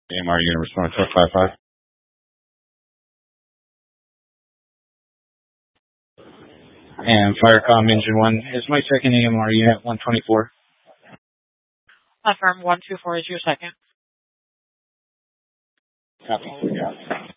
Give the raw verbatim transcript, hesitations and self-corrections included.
A M R, you going to respond to truck five five? And Firecom Engine one, is my second A M R unit one twenty-four? Affirm one two four is your second. Copy. Yeah.